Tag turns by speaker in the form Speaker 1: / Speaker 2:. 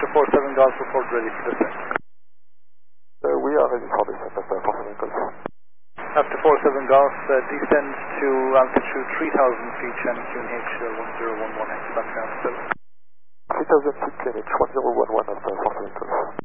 Speaker 1: After 47 Golf, report ready for descent.
Speaker 2: We are ready for descent after 47 Golf.
Speaker 1: After 47 Golf, descend to altitude 3,000 feet, Shannon QNH 1011, expect ground still.
Speaker 2: 3,000 feet, QNH 1011 after 47 Golf.